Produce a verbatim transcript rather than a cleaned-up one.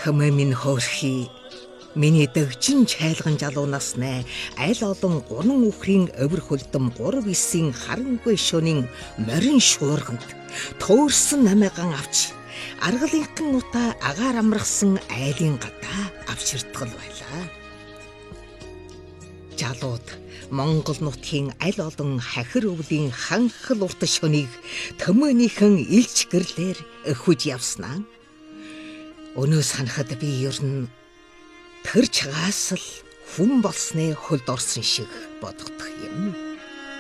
Тэмээ минь хөөрхий. Миний дэгжин чайлган жалуунаас нэ аль олон гурван үхрийн овир хөлдөм гурав эсийн харангүй шөнийн морин шуурганд төөрсөн намайган авч аргалынхан утаа агаар амрахсан айлын гадаа авчирдгал байлаа. Жалууд Монгол нутгийн аль олон хахир өвлийн ханхал урт шөнийг төмөөнийхэн илч гэрлэр өхөж явснаа. Өнөө санахад би ер нь тэр чагаас л хүн болсны хөлд орсон шиг бодогдох юм.